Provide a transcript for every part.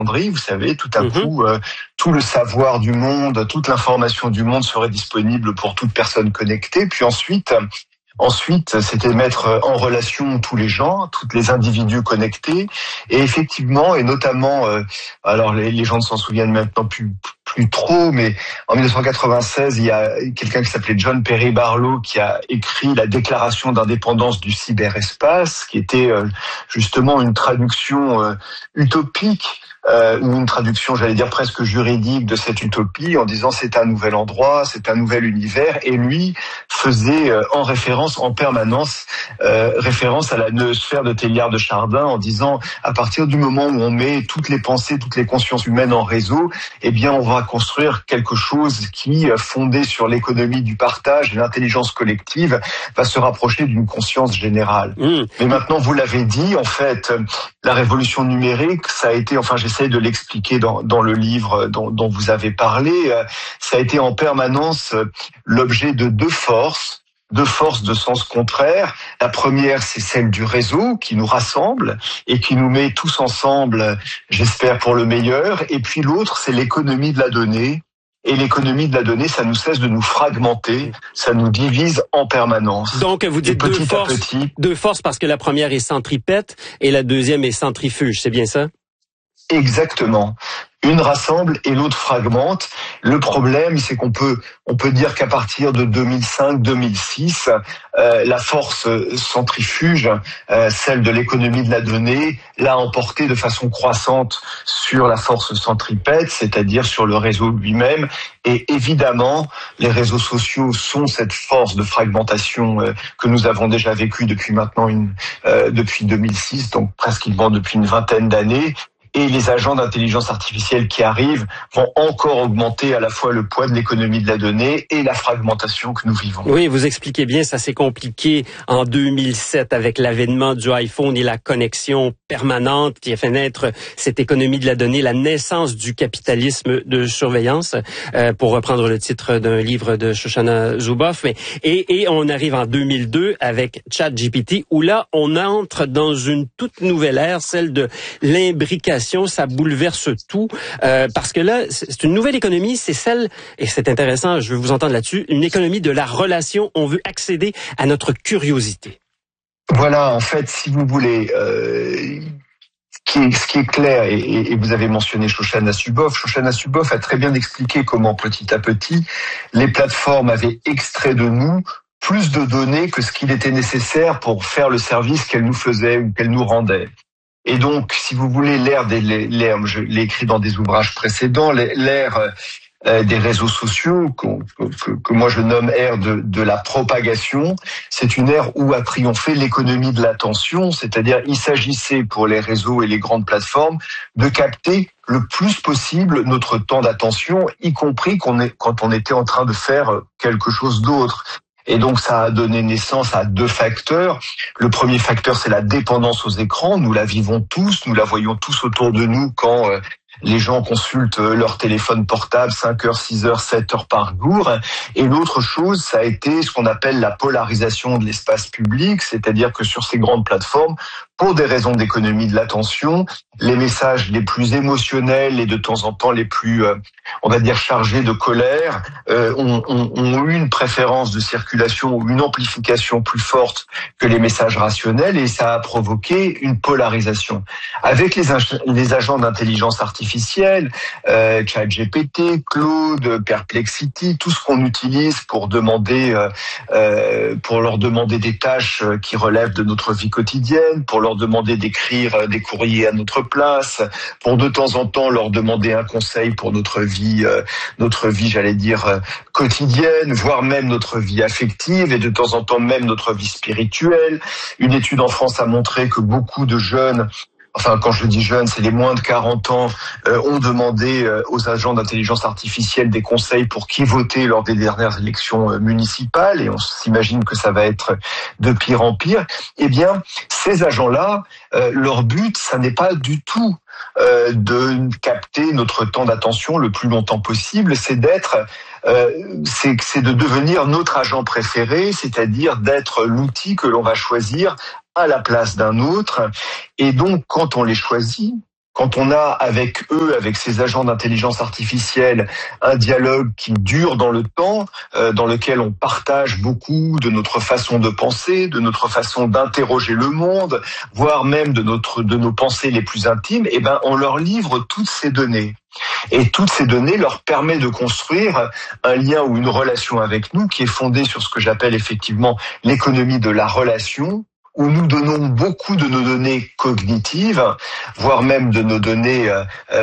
vous savez, tout à coup, tout le savoir du monde, toute l'information du monde serait disponible pour toute personne connectée. Puis Ensuite, c'était mettre en relation tous les gens, tous les individus connectés. Et effectivement, et notamment, alors les gens ne s'en souviennent maintenant plus trop, mais en 1996, il y a quelqu'un qui s'appelait John Perry Barlow qui a écrit la Déclaration d'indépendance du cyberespace, qui était justement une traduction utopique, ou une traduction, j'allais dire presque juridique de cette utopie, en disant c'est un nouvel endroit, c'est un nouvel univers, et lui faisait en permanence référence à la noosphère de Teilhard de Chardin, en disant à partir du moment où on met toutes les pensées, toutes les consciences humaines en réseau, eh bien on va construire quelque chose qui, fondé sur l'économie du partage et l'intelligence collective, va se rapprocher d'une conscience générale. Mais maintenant, vous l'avez dit, en fait, la révolution numérique, ça a été, enfin j'essaie de l'expliquer dans le livre dont vous avez parlé, ça a été en permanence l'objet de deux forces de sens contraire. La première, c'est celle du réseau qui nous rassemble et qui nous met tous ensemble, j'espère pour le meilleur. Et puis l'autre, c'est l'économie de la donnée. Et l'économie de la donnée, ça nous cesse de nous fragmenter, ça nous divise en permanence. Donc, vous dites deux forces parce que la première est centripète et la deuxième est centrifuge, c'est bien ça? Exactement. Une rassemble et l'autre fragmente. Le problème, c'est qu'on peut dire qu'à partir de 2005-2006, la force centrifuge, celle de l'économie de la donnée, l'a emporté de façon croissante sur la force centripète, c'est-à-dire sur le réseau lui-même. Et évidemment, les réseaux sociaux sont cette force de fragmentation que nous avons déjà vécue depuis maintenant depuis 2006, donc pratiquement depuis une vingtaine d'années. Et les agents d'intelligence artificielle qui arrivent vont encore augmenter à la fois le poids de l'économie de la donnée et la fragmentation que nous vivons. Oui, vous expliquez bien, ça s'est compliqué en 2007 avec l'avènement du iPhone et la connexion permanente qui a fait naître cette économie de la donnée, la naissance du capitalisme de surveillance, pour reprendre le titre d'un livre de Shoshana Zuboff. Et on arrive en 2002 avec ChatGPT, où là, on entre dans une toute nouvelle ère, celle de l'imbrication. Ça bouleverse tout, parce que là, c'est une nouvelle économie, c'est celle, et c'est intéressant, je veux vous entendre là-dessus, une économie de la relation. On veut accéder à notre curiosité. Voilà, en fait, si vous voulez, ce qui est clair, et vous avez mentionné Shoshana Zuboff. Shoshana Zuboff a très bien expliqué comment, petit à petit, les plateformes avaient extrait de nous plus de données que ce qu'il était nécessaire pour faire le service qu'elles nous faisaient ou qu'elles nous rendaient. Et donc, si vous voulez, l'ère, je l'ai écrit dans des ouvrages précédents, l'ère des réseaux sociaux, que moi je nomme ère de la propagation, c'est une ère où a triomphé l'économie de l'attention, c'est-à-dire il s'agissait pour les réseaux et les grandes plateformes de capter le plus possible notre temps d'attention, y compris quand on était en train de faire quelque chose d'autre. Et donc, ça a donné naissance à deux facteurs. Le premier facteur, c'est la dépendance aux écrans. Nous la vivons tous, nous la voyons tous autour de nous quand les gens consultent leur téléphone portable 5 heures, 6 heures, 7 heures par jour. Et l'autre chose, ça a été ce qu'on appelle la polarisation de l'espace public, c'est-à-dire que sur ces grandes plateformes, pour des raisons d'économie de l'attention, les messages les plus émotionnels et de temps en temps les plus, on va dire, chargés de colère, ont eu une préférence de circulation ou une amplification plus forte que les messages rationnels, et ça a provoqué une polarisation. Avec les agents d'intelligence artificielle, ChatGPT, Claude, Perplexity, tout ce qu'on utilise pour leur demander des tâches qui relèvent de notre vie quotidienne, pour leur demander d'écrire des courriers à notre place, pour de temps en temps leur demander un conseil pour notre vie, j'allais dire, quotidienne, voire même notre vie affective et de temps en temps même notre vie spirituelle. Une étude en France a montré que beaucoup de jeunes, enfin quand je dis jeunes, c'est les moins de 40 ans, ont demandé aux agents d'intelligence artificielle des conseils pour qui voter lors des dernières élections municipales, et on s'imagine que ça va être de pire en pire. Eh bien, ces agents-là, leur but, ça n'est pas du tout de capter notre temps d'attention le plus longtemps possible, c'est de devenir notre agent préféré, c'est-à-dire d'être l'outil que l'on va choisir à la place d'un autre. Et donc, quand on les choisit, quand on a avec eux, avec ces agents d'intelligence artificielle, un dialogue qui dure dans le temps, dans lequel on partage beaucoup de notre façon de penser, de notre façon d'interroger le monde, voire même de nos pensées les plus intimes, eh ben, on leur livre toutes ces données. Et toutes ces données leur permettent de construire un lien ou une relation avec nous qui est fondée sur ce que j'appelle effectivement l'économie de la relation, où nous donnons beaucoup de nos données cognitives, voire même de nos données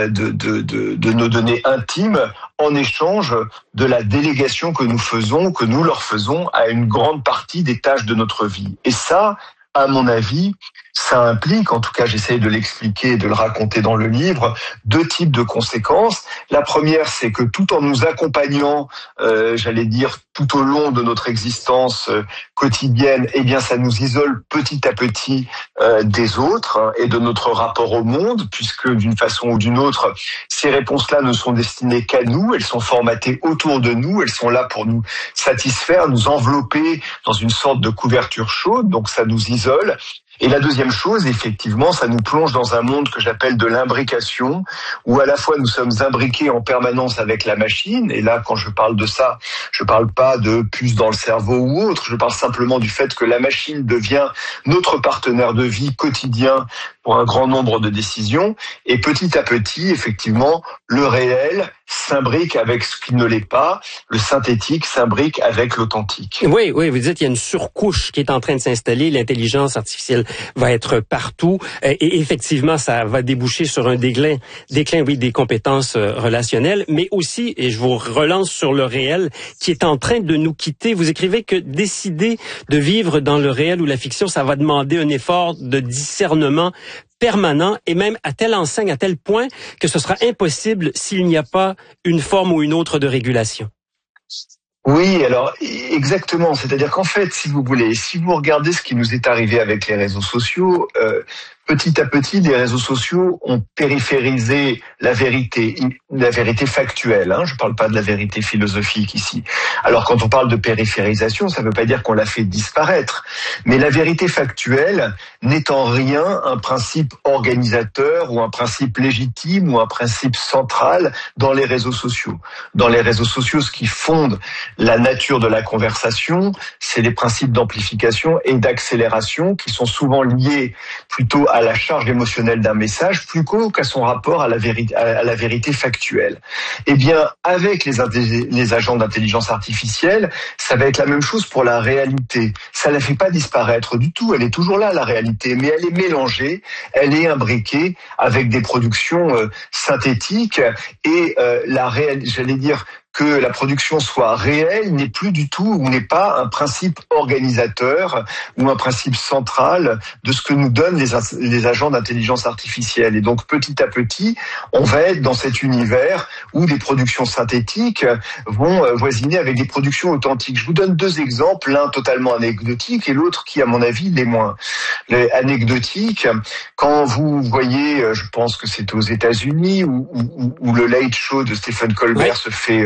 de nos données intimes, en échange de la délégation que nous leur faisons à une grande partie des tâches de notre vie. Et ça, à mon avis, ça implique, en tout cas j'essaye de l'expliquer et de le raconter dans le livre, deux types de conséquences. La première, c'est que tout en nous accompagnant, j'allais dire, tout au long de notre existence quotidienne, eh bien ça nous isole petit à petit des autres et de notre rapport au monde, puisque d'une façon ou d'une autre, ces réponses-là ne sont destinées qu'à nous, elles sont formatées autour de nous, elles sont là pour nous satisfaire, nous envelopper dans une sorte de couverture chaude, donc ça nous isole. Et la deuxième chose, effectivement, ça nous plonge dans un monde que j'appelle de l'imbrication, où à la fois nous sommes imbriqués en permanence avec la machine, et là, quand je parle de ça, je parle pas de puce dans le cerveau ou autre, je parle simplement du fait que la machine devient notre partenaire de vie quotidien pour un grand nombre de décisions, et petit à petit, effectivement, le réel s'imbrique avec ce qui ne l'est pas, le synthétique s'imbrique avec l'authentique. Oui, vous dites qu'il y a une surcouche qui est en train de s'installer, l'intelligence artificielle va être partout, et effectivement, ça va déboucher sur un déclin, oui, des compétences relationnelles, mais aussi, et je vous relance sur le réel, qui est en train de nous quitter. Vous écrivez que décider de vivre dans le réel ou la fiction, ça va demander un effort de discernement permanent et même à telle enseigne, à tel point que ce sera impossible s'il n'y a pas une forme ou une autre de régulation. Oui, alors exactement. C'est-à-dire qu'en fait, si vous voulez, si vous regardez ce qui nous est arrivé avec les réseaux sociaux, petit à petit, les réseaux sociaux ont périphérisé la vérité factuelle. Je ne parle pas de la vérité philosophique ici. Alors quand on parle de périphérisation, ça ne veut pas dire qu'on l'a fait disparaître. Mais la vérité factuelle n'est en rien un principe organisateur ou un principe légitime ou un principe central dans les réseaux sociaux. Dans les réseaux sociaux, ce qui fonde la nature de la conversation, c'est les principes d'amplification et d'accélération qui sont souvent liés plutôt à la charge émotionnelle d'un message plutôt qu'à son rapport à la vérité factuelle. Eh bien, avec les agents d'intelligence artificielle, ça va être la même chose pour la réalité. Ça la fait pas disparaître du tout, elle est toujours là, la réalité, mais elle est mélangée, elle est imbriquée avec des productions synthétiques et j'allais dire, que la production soit réelle n'est plus du tout ou n'est pas un principe organisateur ou un principe central de ce que nous donnent les agents d'intelligence artificielle. Et donc petit à petit, on va être dans cet univers où des productions synthétiques vont voisiner avec des productions authentiques. Je vous donne deux exemples, l'un totalement anecdotique et l'autre qui, à mon avis, l'est moins. Anecdotique, quand vous voyez, je pense que c'est aux États-Unis où le Late Show de Stephen Colbert se fait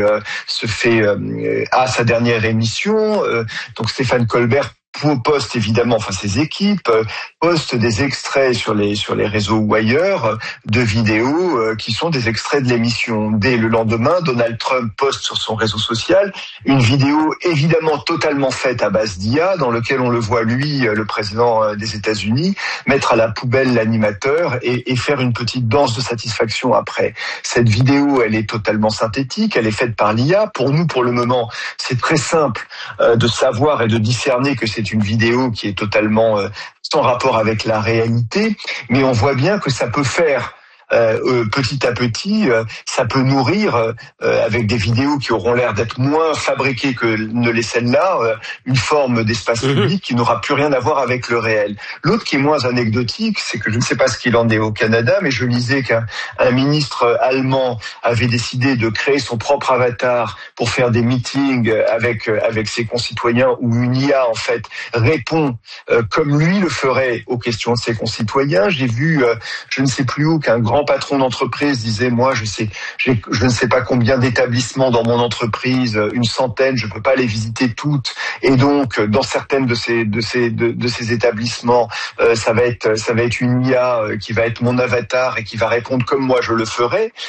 à sa dernière émission. Donc Stéphane Colbert poste évidemment, ses équipes postent des extraits sur les réseaux ou ailleurs de vidéos qui sont des extraits de l'émission. Dès le lendemain, Donald Trump poste sur son réseau social une vidéo évidemment totalement faite à base d'IA, dans lequel on le voit lui, le président des États-Unis, mettre à la poubelle l'animateur et faire une petite danse de satisfaction après. Cette vidéo, elle est totalement synthétique, elle est faite par l'IA. Pour nous, pour le moment, c'est très simple de savoir et de discerner que c'est une vidéo qui est totalement sans rapport avec la réalité, mais on voit bien que ça peut faire petit à petit, ça peut nourrir avec des vidéos qui auront l'air d'être moins fabriquées que ne l'est celle-là, une forme d'espace public qui n'aura plus rien à voir avec le réel. L'autre qui est moins anecdotique, c'est que je ne sais pas ce qu'il en est au Canada, mais je lisais qu'un ministre allemand avait décidé de créer son propre avatar pour faire des meetings avec ses concitoyens, où une IA en fait répond comme lui le ferait aux questions de ses concitoyens. J'ai vu, je ne sais plus où, qu'un grand grand patron d'entreprise disait, moi, je ne sais pas combien d'établissements dans mon entreprise, une centaine, je peux pas les visiter toutes. Et donc, dans certaines de ces établissements, ça va être une IA qui va être mon avatar et qui va répondre comme moi je le ferai.